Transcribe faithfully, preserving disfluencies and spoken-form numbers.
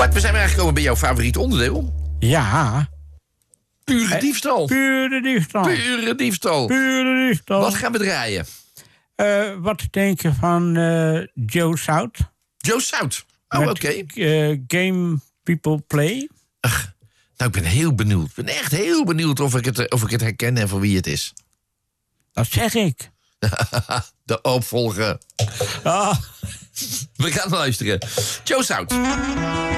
Bart, we zijn weer aangekomen bij jouw favoriete onderdeel. Ja. Pure diefstal. Pure diefstal. Pure diefstal. Pure diefstal. Wat gaan we draaien? Uh, wat denk je van uh, Joe South? Joe South. Oh, oké. Okay. Uh, game People Play. Ach, nou, ik ben heel benieuwd. Ik ben echt heel benieuwd of ik het, of ik het herken en van wie het is. Dat zeg ik. De opvolger. Ah. We gaan luisteren. Joe South.